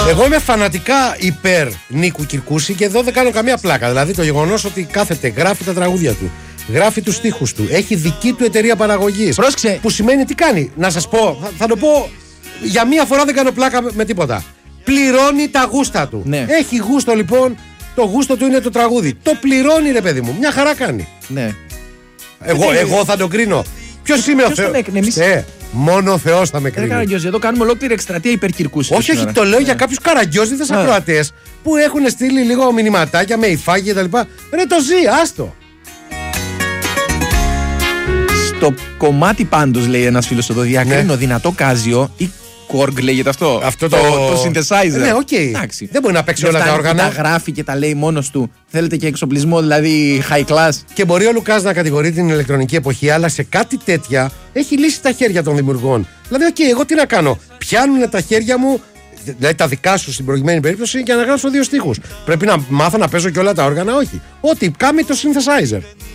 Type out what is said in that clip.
Εγώ είμαι φανατικά υπέρ Νίκου Κυρκούση και εδώ δεν κάνω καμία πλάκα. Δηλαδή το γεγονός ότι κάθεται, γράφει τα τραγούδια του, γράφει τους στίχους του, έχει δική του εταιρεία παραγωγής. Πρόσεξε. Που σημαίνει τι κάνει. Να σας πω, θα το πω για μία φορά, δεν κάνω πλάκα με τίποτα. Πληρώνει τα γούστα του. Ναι. Έχει γούστο λοιπόν, το γούστο του είναι το τραγούδι. Το πληρώνει ρε παιδί μου, μια χαρά κάνει. Ναι. Εγώ θα το κρίνω. Ποιος είμαι ο Θεός? Μόνο ο Θεός θα με κρίνει. Καραγκιόζη, εδώ κάνουμε ολόκληρη εκστρατεία υπέρ Κυρκούση. Όχι, το λέω για κάποιους καραγκιόζιδες ακροατές που έχουν στείλει λίγο μηνυματάκια με υφάγια κτλ. Ρε το ζει, άστο. Στο κομμάτι πάντως, λέει ένας φίλος εδώ, διακρίνω δυνατό κάζιο ή Korg λέγεται αυτό. Το synthesizer. Ναι, οκ. Δεν μπορεί να παίξει όλα τα όργανα. Τα γράφει και τα λέει μόνος του. Θέλετε και εξοπλισμό, δηλαδή high class. Και μπορεί ο Λουκάς να κατηγορεί την ηλεκτρονική εποχή, αλλά σε κάτι τέτοια έχει λύσει τα χέρια των δημιουργών. Δηλαδή, εγώ τι να κάνω. Πιάνουν τα χέρια μου, δηλαδή τα δικά σου στην προηγουμένη περίπτωση, για να γράψω 2 στίχους. Πρέπει να μάθω να παίζω και όλα τα όργανα, όχι. Ό,τι κάνει το synthesizer.